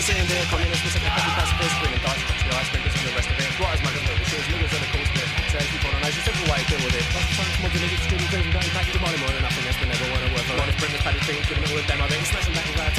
Saying they're communists, we said they're petty pacifists, bringing dice, touch the ice breakers and the rest of it. Right as magazine, the shoes, niggas are the cool spit. Says we colonise, a simple way to deal with it. That's the time from the niggas, students, going back to the money more than nothing else, but never want to work for. One is Britain's paddy things, in the middle of them, I think, smashing back with our